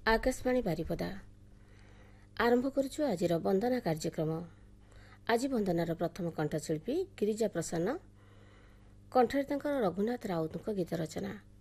आकाशवाणी बारिपदा आरंभ करुछु आजिर वंदना कार्यक्रम। आज वंदनार प्रथम कंठशिल्पी गिरिजा प्रसन्न, कंठरे तांकर रघुनाथ राउतଙ୍କ गीत रचना।